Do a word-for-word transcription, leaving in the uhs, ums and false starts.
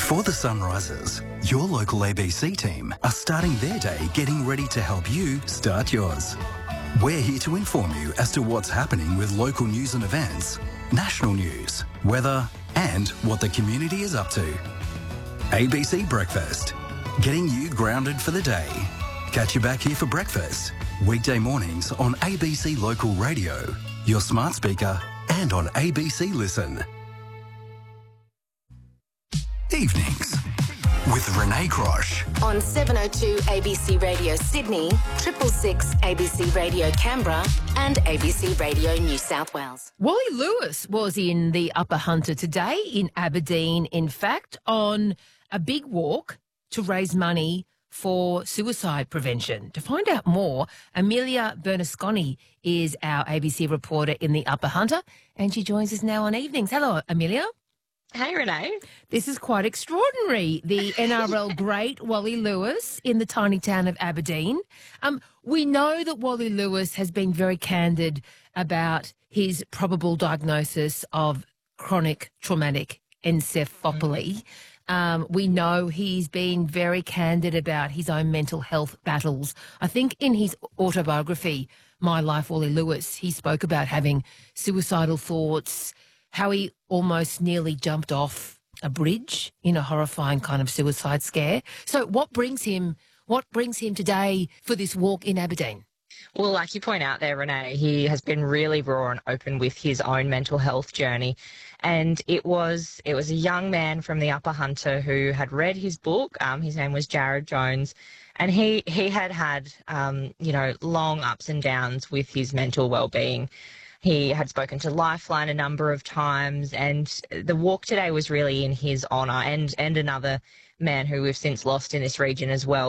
Before the sun rises, your local A B C team are starting their day getting ready to help you start yours. We're here to inform you as to what's happening with local news and events, national news, weather, and what the community is up to. A B C Breakfast, getting you grounded for the day. Catch you back here for breakfast, weekday mornings on A B C Local Radio, your smart speaker, and on A B C Listen. Evenings with Renee Crosh. On seven oh two A B C Radio Sydney, triple six A B C Radio Canberra and A B C Radio New South Wales. Wally Lewis was in the Upper Hunter today in Aberdeen, in fact, on a big walk to raise money for suicide prevention. To find out more, Amelia Bernasconi is our A B C reporter in the Upper Hunter, and she joins us now on evenings. Hello, Amelia. Hey, Renee. This is quite extraordinary. The N R L great Wally Lewis in the tiny town of Aberdeen. Um, we know that Wally Lewis has been very candid about his probable diagnosis of chronic traumatic encephalopathy. Mm. Um, we know he's been very candid about his own mental health battles. I think in his autobiography, My Life, Wally Lewis, he spoke about having suicidal thoughts, how he almost nearly jumped off a bridge in a horrifying kind of suicide scare. So what brings him, what brings him today for this walk in Aberdeen? Well, like you point out there, Renee, he has been really raw and open with his own mental health journey. And it was it was a young man from the Upper Hunter who had read his book. Um, his name was Jared Jones. And he, he had had, um, you know, long ups and downs with his mental well-being. He had spoken to Lifeline a number of times, and the walk today was really in his honour, and, and another man who we've since lost in this region as well.